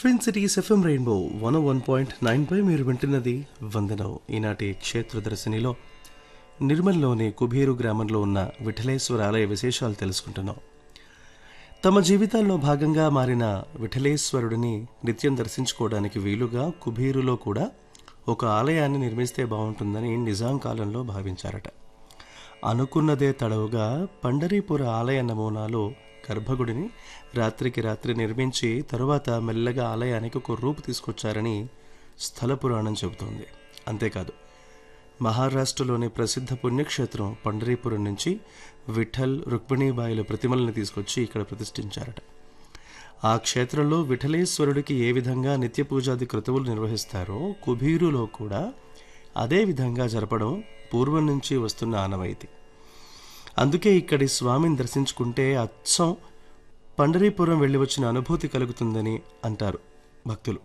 Twin cities FM rainbow 101.9 పై మీరు వింటున్నది వందనం. ఈనాటి క్షేత్ర దర్శనిలో నిర్మల్లోని కుబేరు గ్రామంలో ఉన్న విఠలేశ్వర ఆలయ విశేషాలు తెలుసుకుంటున్నాం. తమ జీవితాల్లో భాగంగా మారిన విఠలేశ్వరుడిని నిత్యం దర్శించుకోవడానికి వీలుగా కుబేరులో కూడా ఒక ఆలయాన్ని నిర్మిస్తే బాగుంటుందని నిజాం కాలంలో భావించారట. అనుకున్నదే తడవుగా పండరీపుర ఆలయ నమూనాలో గర్భగుడిని రాత్రికి రాత్రి నిర్మించి తరువాత మెల్లగా ఆలయానికి ఒక రూపు తీసుకొచ్చారని స్థల పురాణం చెబుతోంది. అంతేకాదు, మహారాష్ట్రలోని ప్రసిద్ధ పుణ్యక్షేత్రం పండరీపురం నుంచి విఠల్ రుక్మిణీబాయిల ప్రతిమలను తీసుకొచ్చి ఇక్కడ ప్రతిష్ఠించారట. ఆ క్షేత్రంలో విఠలేశ్వరుడికి ఏ విధంగా నిత్య పూజాది క్రతువులు నిర్వహిస్తారో కుబీరులో కూడా అదే విధంగా జరపడం పూర్వం నుంచి వస్తున్న ఆనవాయితీ. అందుకే ఇక్కడి స్వామిని దర్శించుకుంటే అచ్చం పండరీపురం వెళ్ళి వచ్చిన అనుభూతి కలుగుతుందని అంటారు భక్తులు.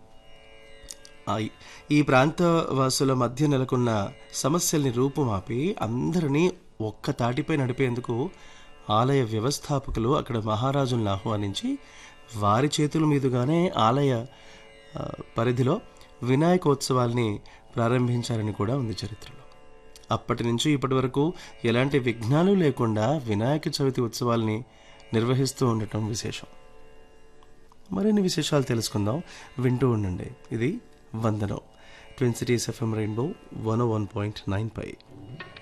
ఈ ప్రాంత వాసుల మధ్య నెలకొన్న సమస్యల్ని రూపుమాపి అందరినీ ఒక్క తాటిపై నడిపేందుకు ఆలయ వ్యవస్థాపకులు అక్కడ మహారాజులను ఆహ్వానించి వారి చేతుల మీదుగానే ఆలయ పరిధిలో వినాయకోత్సవాల్ని ప్రారంభించారని కూడా ఉంది చరిత్రలో. అప్పటి నుంచి ఇప్పటి వరకు ఎలాంటి విఘ్నాలు లేకుండా వినాయక చవితి ఉత్సవాల్ని నిర్వహిస్తూ ఉండటం విశేషం. మరిన్ని విశేషాలు తెలుసుకుందాం, వింటూ ఉండండి. ఇది వందనం, ట్విన్ సిటీస్ ఎఫ్ఎం రెయిన్బో 101.9 పై.